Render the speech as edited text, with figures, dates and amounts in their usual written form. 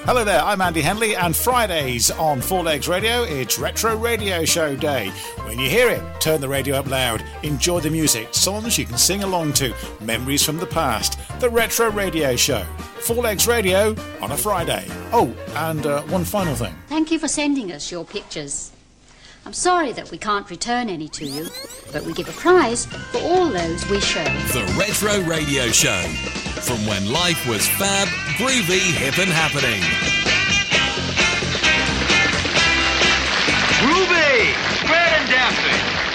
Hello there, I'm Andy Henley, and Fridays on Four Legs Radio, it's Retro Radio Show Day. When you hear it, turn the radio up loud, enjoy the music, songs you can sing along to, memories from the past. The Retro Radio Show. Four Legs Radio on a Friday. Oh, and one final thing. Thank you for sending us your pictures. I'm sorry that we can't return any to you, but we give a prize for all those we show. The Retro Radio Show. From when life was fab, groovy, hip and happening. Groovy! Spread and dancing!